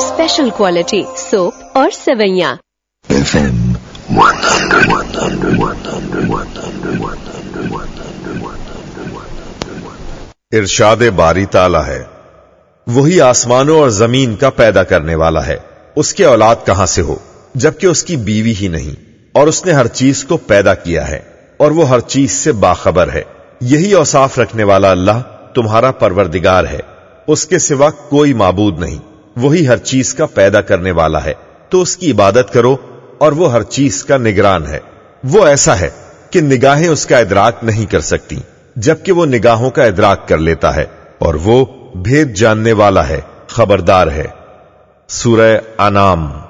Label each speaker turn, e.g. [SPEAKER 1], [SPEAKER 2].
[SPEAKER 1] Special quality soap और सेवैयां।
[SPEAKER 2] FM 100
[SPEAKER 3] इरशाद बारी ताला है, वही आसमानों और जमीन का पैदा करने वाला है, उसके औलाद कहां से हो जबकि उसकी बीवी ही नहीं, और उसने हर चीज को पैदा किया है और वो हर चीज से बाखबर है। यही औसाफ रखने वाला अल्लाह तुम्हारा परवरदिगार है, उसके सिवा कोई माबूद नहीं। वही हर चीज का पैदा करने वाला है, तो उसकी इबादत करो और वो हर चीज का निगरान है। वो ऐसा है कि निगाहें उसका इदराक नहीं कर सकती, जबकि वो निगाहों का इदराक कर लेता है, और वो भेद जानने वाला है, खबरदार है। सूरह अनाम